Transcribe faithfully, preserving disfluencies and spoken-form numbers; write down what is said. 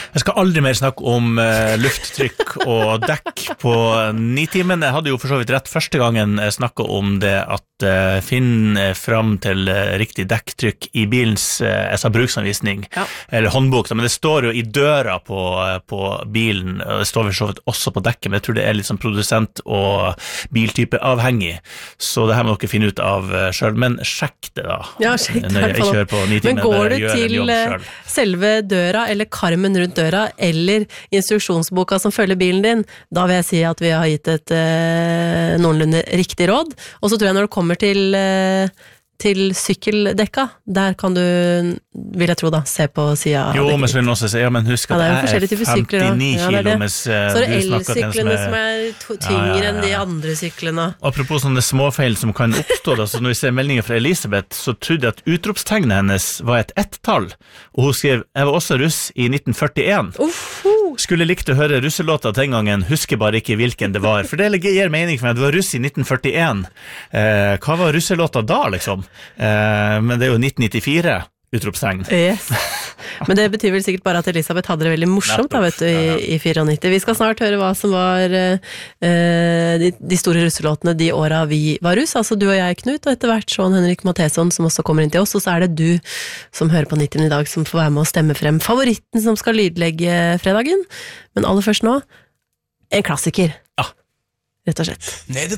Jeg skal aldri mer snakke om uh, lufttrykk og dekk på Nitimen. Jeg hadde jo for så vidt rett første gangen jeg snakket om det at uh, finn fram til uh, riktig dekktrykk i bilens uh, jeg sa bruksanvisning, ja. Eller håndbok, men det står jo i døra på, uh, på bilen, og det står for så vidt også på dekket, men jeg tror det er litt sånn produsent og biltype avhengig, så det her må dere finne ut av uh, selv, men sjekk det da, ja, sjekk det, når jeg kjører på Nitimen. Men går du til selve døra, eller karmen rundt døra, eller instruksjonsboka som følger bilen din, da vil jeg si at vi har gitt et eh, noenlunde riktig råd. Og så tror jeg når du kommer til, eh, til sykkeldekka, der kan du, vil jeg tro da, se på siden av jo, dekket. Men så vil jeg også si, ja, men husk at ja, det er, det er femtini ja, kilo, mens så er det elsyklene som, som er tyngre ja, ja, ja. enn de andre syklene. Apropos sånne småfeil som kan oppstå, da, så når vi ser meldinger fra Elisabeth, så trodde jeg at utropstegnet hennes var et ett-tall, og hun skrev, jeg var også russ i nitten førtien. Uff, skulle likt å høre russelåta den gangen, husker bare ikke hvilken det var, for det gir mening for meg, det var russ i nitten førtien. Eh, hva var russelåta da, liksom? Eh, men det er jo nitten nittifire, utropstegn. Yes. Men det betyr vel sikkert bare at Elisabeth hadde det veldig morsomt da, vet du, i, i nittifire. Vi skal snart høre hva som var eh, de, de store russelåtene de åra vi var russ, altså du og jeg, Knut, og etter hvert Sean Henrik Matheson som også kommer inn til oss, og så er det du som hører på Nitimen i dag som får være med å stemme frem favoritten som skal lydlegge fredagen. Men aller først nå, en klassiker. Ja. Rett og slett. Nede